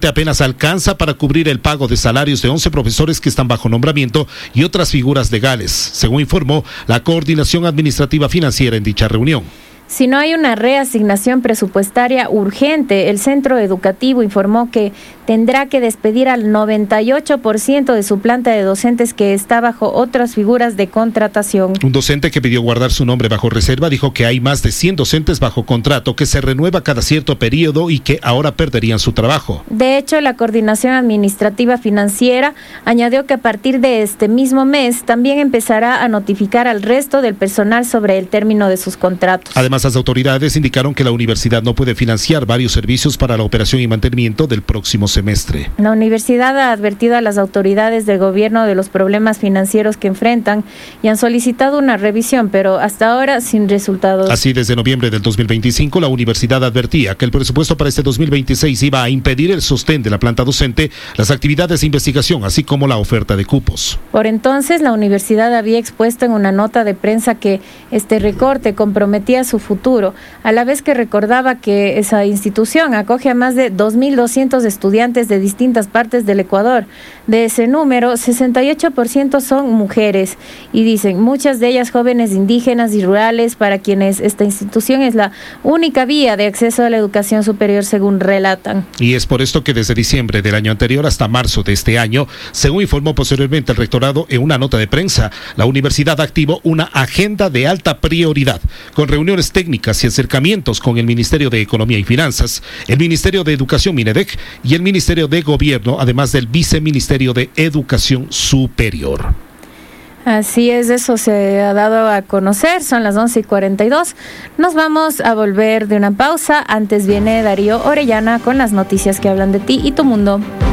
recorte apenas alcanza para cubrir el pago de salarios de 11 profesores que están bajo nombramiento y otras figuras legales, según informó la Coordinación Administrativa Financiera en dicha reunión. Si no hay una reasignación presupuestaria urgente, el centro educativo informó que tendrá que despedir al 98% de su planta de docentes que está bajo otras figuras de contratación. Un docente que pidió guardar su nombre bajo reserva dijo que hay más de 100 docentes bajo contrato que se renueva cada cierto periodo y que ahora perderían su trabajo. De hecho, la Coordinación Administrativa Financiera añadió que a partir de este mismo mes también empezará a notificar al resto del personal sobre el término de sus contratos. Además, las autoridades indicaron que la universidad no puede financiar varios servicios para la operación y mantenimiento del próximo semestre. La universidad ha advertido a las autoridades del gobierno de los problemas financieros que enfrentan y han solicitado una revisión, pero hasta ahora sin resultados. Así, desde noviembre del 2025, la universidad advertía que el presupuesto para este 2026 iba a impedir el sostén de la planta docente, las actividades de investigación, así como la oferta de cupos. Por entonces, la universidad había expuesto en una nota de prensa que este recorte comprometía su futuro, a la vez que recordaba que esa institución acoge a más de 2.200 estudiantes de distintas partes del Ecuador. De ese número, 68% son mujeres y dicen muchas de ellas jóvenes indígenas y rurales para quienes esta institución es la única vía de acceso a la educación superior, según relatan. Y es por esto que desde diciembre del año anterior hasta marzo de este año, según informó posteriormente el rectorado en una nota de prensa, la universidad activó una agenda de alta prioridad, con reuniones técnicas y acercamientos con el Ministerio de Economía y Finanzas, el Ministerio de Educación Minedec y el Ministerio de Gobierno, además del Viceministerio de Educación Superior. Así es, eso se ha dado a conocer, son las 11:42. Nos vamos a volver de una pausa, antes viene Darío Orellana con las noticias que hablan de ti y tu mundo.